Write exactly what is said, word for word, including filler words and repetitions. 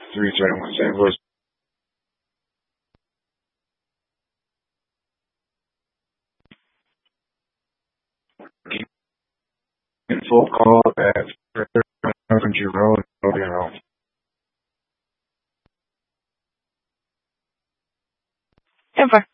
three twenty-one Saint Louis. In full call at Country Road, Logan Road. ten four.